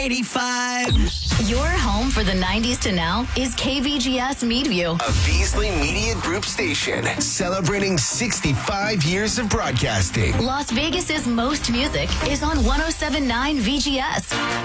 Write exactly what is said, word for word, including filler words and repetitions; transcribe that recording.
eighty-five. Your home for the nineties to now is K V G S Meadview. A Beasley Media Group station celebrating sixty-five years of broadcasting. Las Vegas's most music is on one oh seven point nine V G S.